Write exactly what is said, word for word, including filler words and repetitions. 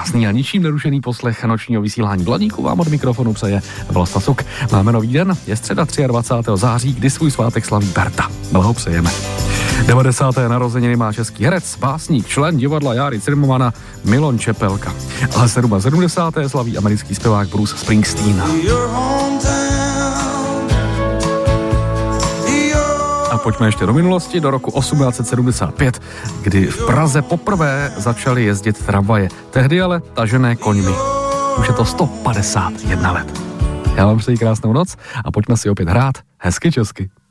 krásný a ničím nerušený poslech nočního vysílání Blaníku vám od mikrofonu přeje Vlasta Suk. Máme nový den, je středa dvacátého třetího září, kdy svůj svátek slaví Berta. Blahopřejeme. devadesáté narozeniny má český herec, básník, člen divadla Járy Cimrmana Milon Čepelka. A sedmdesáté sedmé slaví americký zpěvák Bruce Springsteen. A pojďme ještě do minulosti, do roku osmnáct set sedmdesát pět, kdy v Praze poprvé začaly jezdit tramvaje. Tehdy ale tažené koňmi. Už je to sto padesát jedna let. Já vám přeji krásnou noc a pojďme si opět hrát hezky česky.